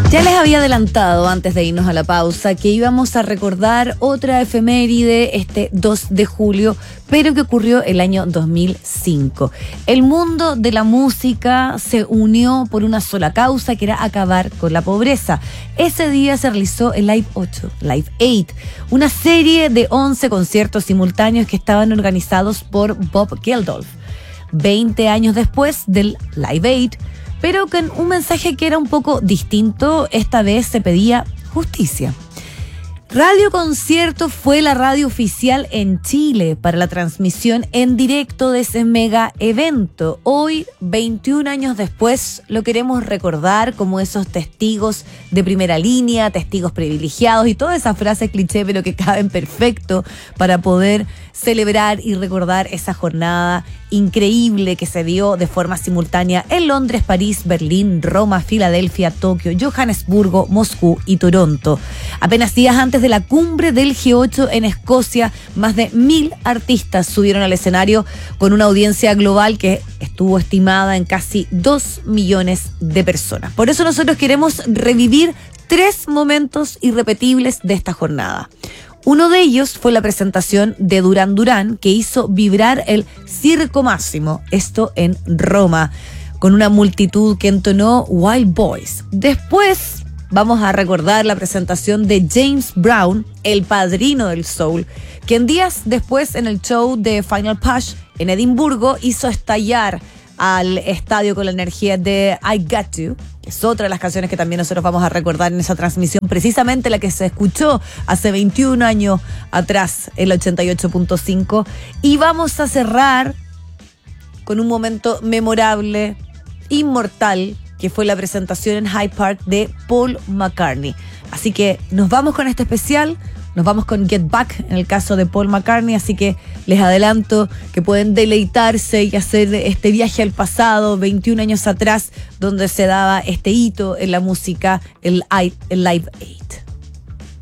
Ya les había adelantado antes de irnos a la pausa que íbamos a recordar otra efeméride este 2 de julio, pero que ocurrió el año 2005. El mundo de la música se unió por una sola causa, que era acabar con la pobreza. Ese día se realizó el Live 8, Live 8, una serie de 11 conciertos simultáneos que estaban organizados por Bob Geldof. 20 años después del Live 8, pero con un mensaje que era un poco distinto. Esta vez se pedía justicia. Radio Concierto fue la radio oficial en Chile para la transmisión en directo de ese mega evento. Hoy, 21 años después, lo queremos recordar como esos testigos de primera línea, testigos privilegiados y todas esas frases cliché, pero que caben perfecto para poder celebrar y recordar esa jornada increíble que se dio de forma simultánea en Londres, París, Berlín, Roma, Filadelfia, Tokio, Johannesburgo, Moscú y Toronto. Apenas días antes de la cumbre del G8 en Escocia, más de 1.000 artistas subieron al escenario con una audiencia global que estuvo estimada en casi 2 millones de personas. Por eso nosotros queremos revivir 3 momentos irrepetibles de esta jornada. Uno de ellos fue la presentación de Duran Duran, que hizo vibrar el Circo Máximo, esto en Roma, con una multitud que entonó Wild Boys. Después vamos a recordar la presentación de James Brown, el padrino del soul, quien días después en el show de Final Push en Edimburgo hizo estallar al estadio con la energía de I Got You, que es otra de las canciones que también nosotros vamos a recordar en esa transmisión, precisamente la que se escuchó hace 21 años atrás, el 88.5. Y vamos a cerrar con un momento memorable, inmortal, que fue la presentación en Hyde Park de Paul McCartney. Así que nos vamos con este especial. Nos vamos con Get Back en el caso de Paul McCartney, así que les adelanto que pueden deleitarse y hacer este viaje al pasado, 21 años atrás, donde se daba este hito en la música, el Live 8.